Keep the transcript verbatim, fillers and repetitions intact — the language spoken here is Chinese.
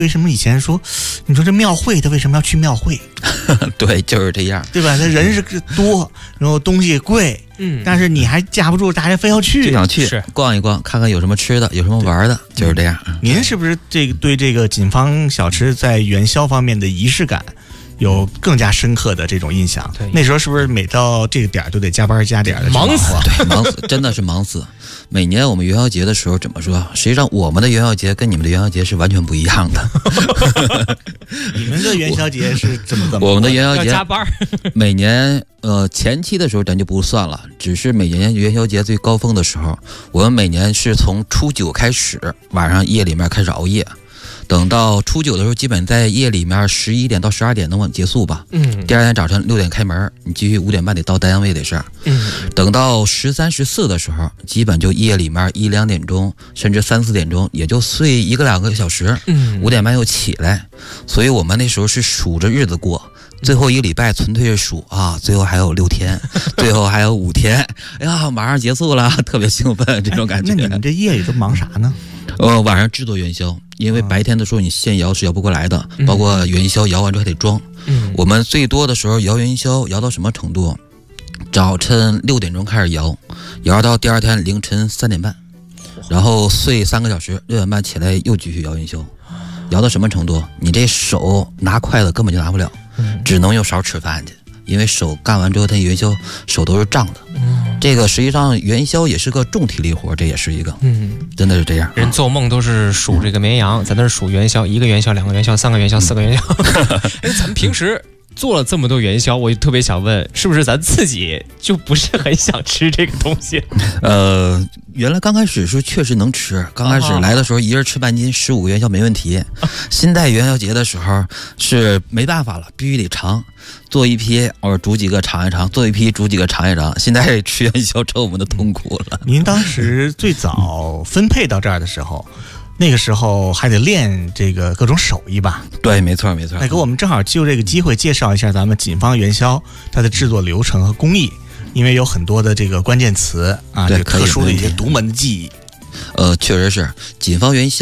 为什么以前说，你说这庙会他为什么要去庙会？ 对，就是这样， 对吧？他人是多，然后东西贵，嗯，但是你还架不住，大家非要去， 就想去逛一逛，看看有什么吃的，有什么玩的，就是这样。 您是不是这个对这个锦芳小吃在元宵方面的仪式感有更加深刻的这种印象？对，那时候是不是每到这个点都得加班加点的？ 忙死， 对，忙死，真的是忙死。每年我们元宵节的时候怎么说？实际上我们的元宵节跟你们的元宵节是完全不一样的。 你们的元宵节是怎么怎么？ 我们的元宵节要加班。 每年呃前期的时候咱就不算了，只是每年元宵节最高峰的时候，我们每年是从初九开始，晚上夜里面开始熬夜。等到初九的时候，基本在夜里面十一点到十二点能结束吧。嗯。第二天早晨六点开门，你继续五点半得到单位得是。嗯。等到十三、十四的时候，基本就夜里面一两点钟，甚至三四点钟，也就睡一个两个小时。嗯。五点半又起来，所以我们那时候是数着日子过。最后一个礼拜纯粹是数啊，最后还有六天，最后还有五天，哎呀，马上结束了，特别兴奋这种感觉。 那你们这夜里都忙啥呢？ 呃，晚上制作元宵，因为白天的时候你现摇是摇不过来的，包括元宵摇完之后还得装。嗯，我们最多的时候摇元宵摇到什么程度？早晨六点钟开始摇，摇到第二天凌晨三点半，然后睡三个小时，六点半起来又继续摇元宵，摇到什么程度？你这手拿筷子根本就拿不了，只能用勺吃饭去。因为手干完之后，它元宵手都是胀的。嗯，这个实际上元宵也是个重体力活，这也是一个，嗯，真的是这样。 人做梦都是数这个绵羊，在那儿数元宵，一个元宵、两个元宵、三个元宵、四个元宵。哎，咱们平时做了这么多元宵，我就特别想问，是不是咱自己就不是很想吃这个东西？ 呃，原来刚开始是确实能吃，刚开始来的时候一人吃半斤，十五个元宵没问题。新代元宵节的时候是没办法了，必须得尝。做一批，或者煮几个尝一尝；做一批，煮几个尝一尝。现在吃元宵成我们的痛苦了。 您当时最早分配到这儿的时候，那个时候还得练这个各种手艺吧？ 对，没错没错。 那给我们正好就这个机会介绍一下咱们锦芳元宵它的制作流程和工艺，因为有很多的这个关键词啊，这个特殊的一些独门的技艺。 呃，确实是锦芳元宵。